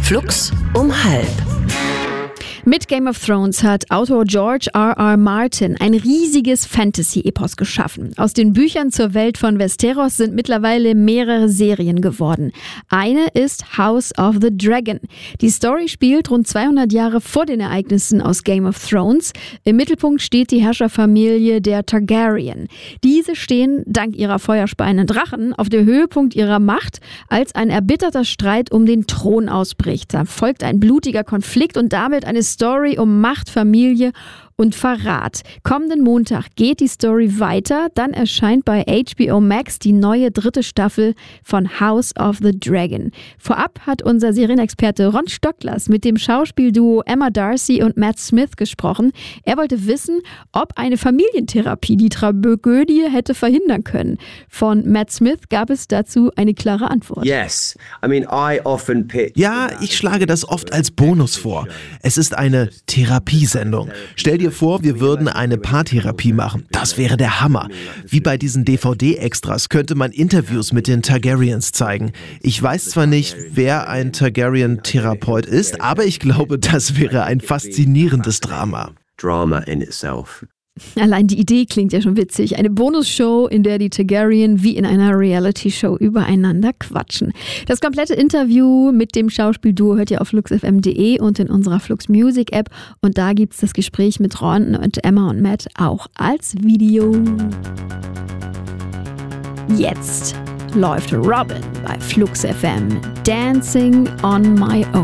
Flux um 12:30. Mit Game of Thrones hat Autor George R.R. Martin ein riesiges Fantasy-Epos geschaffen. Aus den Büchern zur Welt von Westeros sind mittlerweile mehrere Serien geworden. Eine ist House of the Dragon. Die Story spielt rund 200 Jahre vor den Ereignissen aus Game of Thrones. Im Mittelpunkt steht die Herrscherfamilie der Targaryen. Diese stehen dank ihrer feuerspeienden Drachen auf dem Höhepunkt ihrer Macht, als ein erbitterter Streit um den Thron ausbricht. Da folgt ein blutiger Konflikt und damit eine Story um Macht, Familie und Verrat. Kommenden Montag geht die Story weiter. Dann erscheint bei HBO Max die neue 3. Staffel von House of the Dragon. Vorab hat unser Serienexperte Ron Stocklers mit dem Schauspielduo Emma Darcy und Matt Smith gesprochen. Er wollte wissen, ob eine Familientherapie die Tragödie hätte verhindern können. Von Matt Smith gab es dazu eine klare Antwort. Ja, ich schlage das oft als Bonus vor. Es ist eine Therapiesendung. Stell dir vor, wir würden eine Paartherapie machen. Das wäre der Hammer. Wie bei diesen DVD-Extras könnte man Interviews mit den Targaryens zeigen. Ich weiß zwar nicht, wer ein Targaryen-Therapeut ist, aber ich glaube, das wäre ein faszinierendes Drama. Drama in itself. Allein die Idee klingt ja schon witzig. Eine Bonusshow, in der die Targaryen wie in einer Reality-Show übereinander quatschen. Das komplette Interview mit dem Schauspielduo hört ihr auf fluxfm.de und in unserer Flux Music App. Und da gibt es das Gespräch mit Ron und Emma und Matt auch als Video. Jetzt läuft Robin bei Flux FM. Dancing on My Own.